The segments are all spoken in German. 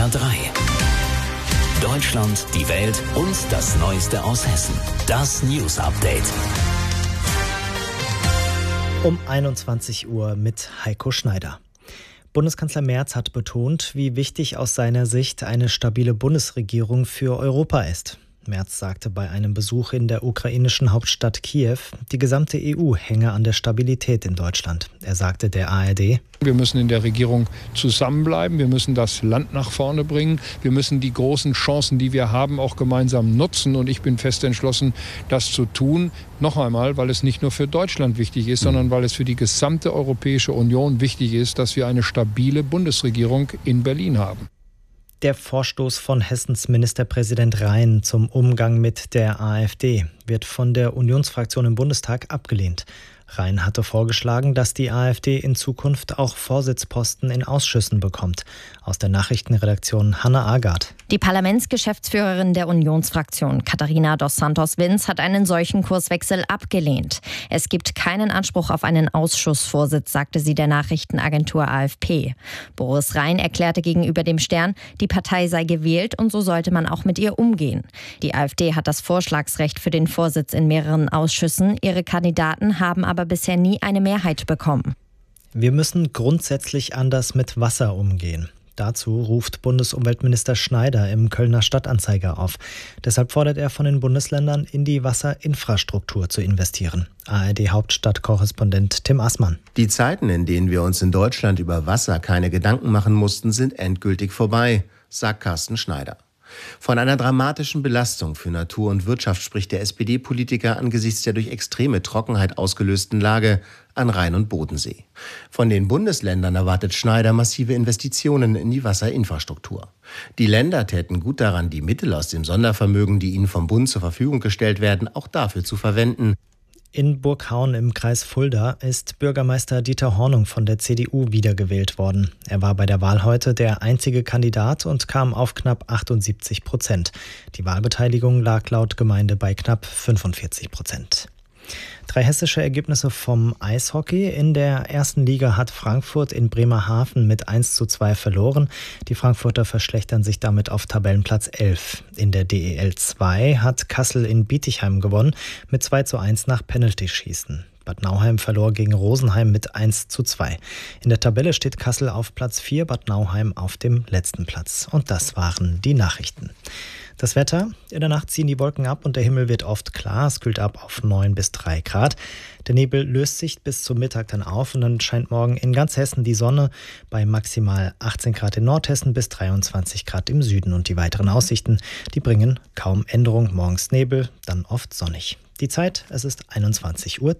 HR3. Deutschland, die Welt und das Neueste aus Hessen. Das News Update. Um 21 Uhr mit Heiko Schneider. Bundeskanzler Merz hat betont, wie wichtig aus seiner Sicht eine stabile Bundesregierung für Europa ist. Merz sagte bei einem Besuch in der ukrainischen Hauptstadt Kiew, die gesamte EU hänge an der Stabilität in Deutschland. Er sagte der ARD: Wir müssen in der Regierung zusammenbleiben, wir müssen das Land nach vorne bringen, wir müssen die großen Chancen, die wir haben, auch gemeinsam nutzen. Und ich bin fest entschlossen, das zu tun. Noch einmal, weil es nicht nur für Deutschland wichtig ist, sondern weil es für die gesamte Europäische Union wichtig ist, dass wir eine stabile Bundesregierung in Berlin haben. Der Vorstoß von Hessens Ministerpräsident Rhein zum Umgang mit der AfD wird von der Unionsfraktion im Bundestag abgelehnt. Rhein hatte vorgeschlagen, dass die AfD in Zukunft auch Vorsitzposten in Ausschüssen bekommt. Aus der Nachrichtenredaktion Hanna Agard. Die Parlamentsgeschäftsführerin der Unionsfraktion, Katharina dos Santos-Vins, hat einen solchen Kurswechsel abgelehnt. Es gibt keinen Anspruch auf einen Ausschussvorsitz, sagte sie der Nachrichtenagentur AFP. Boris Rhein erklärte gegenüber dem Stern, die Partei sei gewählt und so sollte man auch mit ihr umgehen. Die AfD hat das Vorschlagsrecht für den Vorsitz in mehreren Ausschüssen. Ihre Kandidaten haben aber bisher nie eine Mehrheit bekommen. Wir müssen grundsätzlich anders mit Wasser umgehen. Dazu ruft Bundesumweltminister Schneider im Kölner Stadtanzeiger auf. Deshalb fordert er von den Bundesländern, in die Wasserinfrastruktur zu investieren. ARD-Hauptstadtkorrespondent Tim Assmann. Die Zeiten, in denen wir uns in Deutschland über Wasser keine Gedanken machen mussten, sind endgültig vorbei, sagt Carsten Schneider. Von einer dramatischen Belastung für Natur und Wirtschaft spricht der SPD-Politiker angesichts der durch extreme Trockenheit ausgelösten Lage an Rhein und Bodensee. Von den Bundesländern erwartet Schneider massive Investitionen in die Wasserinfrastruktur. Die Länder täten gut daran, die Mittel aus dem Sondervermögen, die ihnen vom Bund zur Verfügung gestellt werden, auch dafür zu verwenden. In Burghaun im Kreis Fulda ist Bürgermeister Dieter Hornung von der CDU wiedergewählt worden. Er war bei der Wahl heute der einzige Kandidat und kam auf knapp 78%. Die Wahlbeteiligung lag laut Gemeinde bei knapp 45%. 3 hessische Ergebnisse vom Eishockey. In der ersten Liga hat Frankfurt in Bremerhaven mit 1:2 verloren. Die Frankfurter verschlechtern sich damit auf Tabellenplatz 11. In der DEL 2 hat Kassel in Bietigheim gewonnen mit 2:1 nach Penaltyschießen. Bad Nauheim verlor gegen Rosenheim mit 1:2. In der Tabelle steht Kassel auf Platz 4, Bad Nauheim auf dem letzten Platz. Und das waren die Nachrichten. Das Wetter: In der Nacht ziehen die Wolken ab und der Himmel wird oft klar. Es kühlt ab auf 9 bis 3 Grad. Der Nebel löst sich bis zum Mittag dann auf und dann scheint morgen in ganz Hessen die Sonne bei maximal 18 Grad in Nordhessen bis 23 Grad im Süden. Und die weiteren Aussichten, die bringen kaum Änderung. Morgens Nebel, dann oft sonnig. Die Zeit: es ist 21:03 Uhr.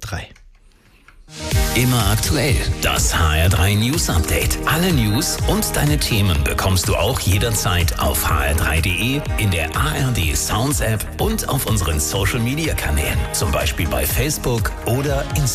Immer aktuell. Das HR3 News Update. Alle News und deine Themen bekommst du auch jederzeit auf hr3.de, in der ARD Sounds App und auf unseren Social Media Kanälen. Zum Beispiel bei Facebook oder Instagram.